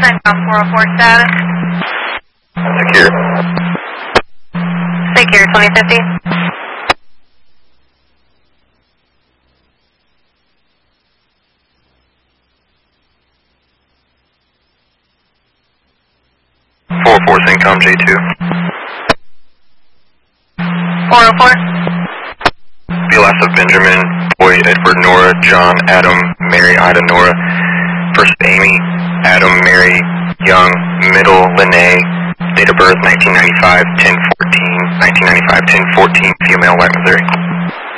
CENTCOM 404 status. Secure. Secure 2050. CENTCOM J2. 404. BLS of Benjamin, Boyd, Edward, Nora, John, Adam, Mary, Ida, Nora. First Amy, Adam, Mary, Young, middle, Lene. Date of birth 1995, 10/14, 1995, 10/14, female, White, Missouri.